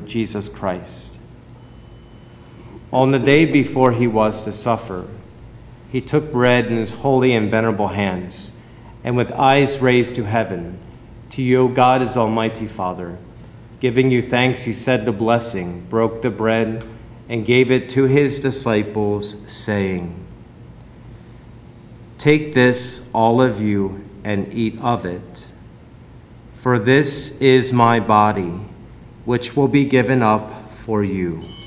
Jesus Christ. On the day before he was to suffer, he took bread in his holy and venerable hands, and with eyes raised to heaven, to you, O God, his almighty Father, giving you thanks, he said the blessing, broke the bread, and gave it to his disciples, saying, "Take this, all of you, and eat of it. For this is my body, which will be given up for you."